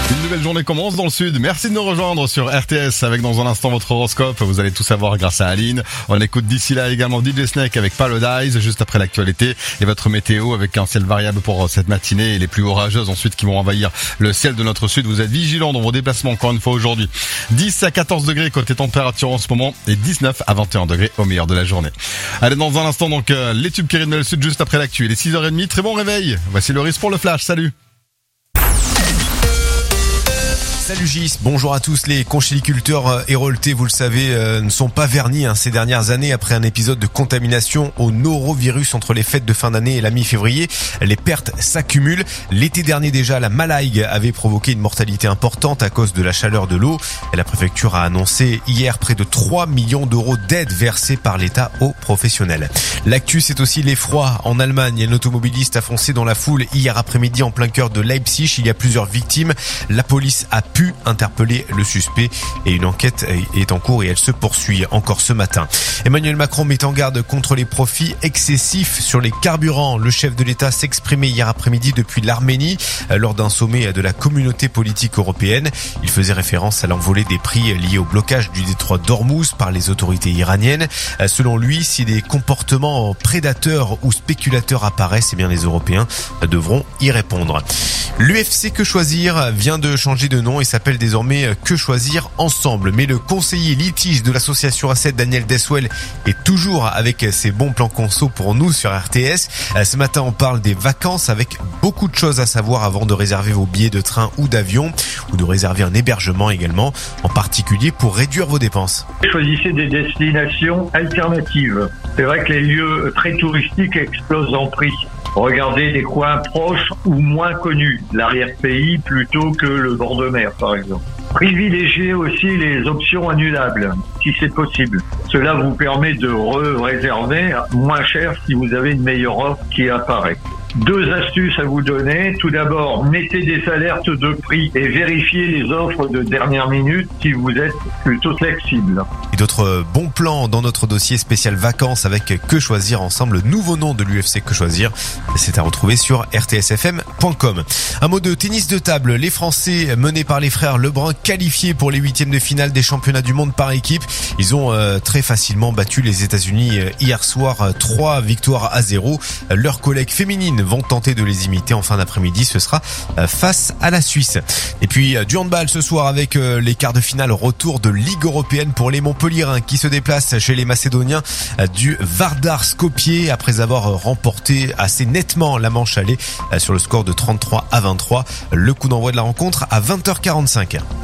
Une nouvelle journée commence dans le sud. Merci de nous rejoindre sur RTS avec dans un instant votre horoscope. Vous allez tout savoir grâce à Aline. On écoute d'ici là également DJ Snake avec Paradise juste après l'actualité et votre météo avec un ciel variable pour cette matinée et les plus orageuses ensuite qui vont envahir le ciel de notre sud. Vous êtes vigilants dans vos déplacements encore une fois aujourd'hui. 10 à 14 degrés côté température en ce moment et 19 à 21 degrés au meilleur de la journée. Allez, dans un instant donc les tubes qui rythment le sud juste après l'actu. Il est 6h30. Très bon réveil. Voici le risque pour le flash. Salut. Salut Gis, bonjour à tous. Les conchyliculteurs héroltais, vous le savez, ne sont pas vernis ces dernières années après un épisode de contamination au norovirus entre les fêtes de fin d'année et la mi-février. Les pertes s'accumulent. L'été dernier déjà, la malague avait provoqué une mortalité importante à cause de la chaleur de l'eau. La préfecture a annoncé hier près de 3 millions d'euros d'aide versées par l'État aux professionnels. L'actu, c'est aussi l'effroi en Allemagne. Un automobiliste a foncé dans la foule hier après-midi en plein cœur de Leipzig. Il y a plusieurs victimes. La police a pu interpeller le suspect et une enquête est en cours et elle se poursuit encore ce matin. Emmanuel Macron met en garde contre les profits excessifs sur les carburants. Le chef de l'État s'exprimait hier après-midi depuis l'Arménie lors d'un sommet de la communauté politique européenne. Il faisait référence à l'envolée des prix liés au blocage du détroit d'Ormuz par les autorités iraniennes. Selon lui, si des comportements prédateurs ou spéculateurs apparaissent, eh bien les Européens devront y répondre. L'UFC Que Choisir vient de changer de nom et s'appelle désormais Que Choisir Ensemble. Mais le conseiller litige de l'association A7, Daniel Deswell, est toujours avec ses bons plans conso pour nous sur RTS. Ce matin, on parle des vacances avec beaucoup de choses à savoir avant de réserver vos billets de train ou d'avion ou de réserver un hébergement également, en particulier pour réduire vos dépenses. Choisissez des destinations alternatives. C'est vrai que les lieux très touristiques explosent en prix. Regardez des coins proches ou moins connus, l'arrière-pays plutôt que le bord de mer par exemple. Privilégiez aussi les options annulables, si c'est possible. Cela vous permet de réserver moins cher si vous avez une meilleure offre qui apparaît. 2 astuces à vous donner. Tout d'abord, mettez des alertes de prix et vérifiez les offres de dernière minute si vous êtes plutôt flexible. Et d'autres bons plans dans notre dossier spécial vacances avec Que Choisir Ensemble, le nouveau nom de l'UFC Que Choisir. C'est à retrouver sur rtsfm.com. Un mot de tennis de table. Les Français menés par les frères Lebrun qualifiés pour les 8e de finale des championnats du monde par équipe. Ils ont très facilement battu les États-Unis hier soir, 3-0. Leurs collègues féminines vont tenter de les imiter en fin d'après-midi. Ce sera face à la Suisse. Et puis du handball ce soir avec les quarts de finale retour de Ligue européenne pour les Montpellierins qui se déplacent chez les Macédoniens du Vardar Skopje après avoir remporté assez nettement la manche aller sur le score de 33-23. Le coup d'envoi de la rencontre à 20h45.